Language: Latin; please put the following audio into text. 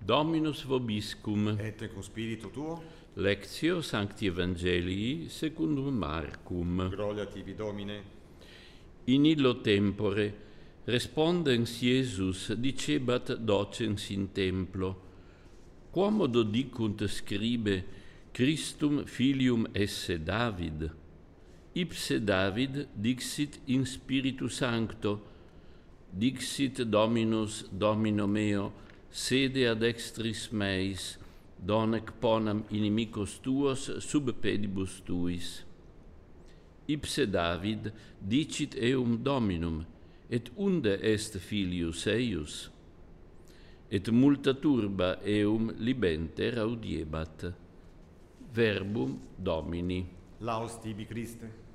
Dominus vobiscum. Et cum spiritu tuo. Lectio Sancti Evangelii secundum Marcum. Gloria tibi, Domine. In illo tempore respondens Iesus dicebat docens in templo: Quomodo dicunt scribe Christum filium esse David? Ipse David dixit in Spiritu Sancto: Dixit Dominus Domino meo, sede ad extris meis, donec ponam inimicos tuos sub pedibus tuis. Ipse David dicit eum Dominum, et unde est filius eius? Et multa turba eum libenter audiebat. Verbum Domini. Laus tibi, Christe.